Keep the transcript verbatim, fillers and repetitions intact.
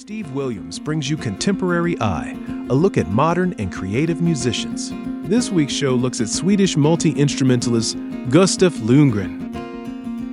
Steve Williams brings you Contemporary Eye, a look at modern and creative musicians. This week's show looks at Swedish multi-instrumentalist Gustaf Lundgren.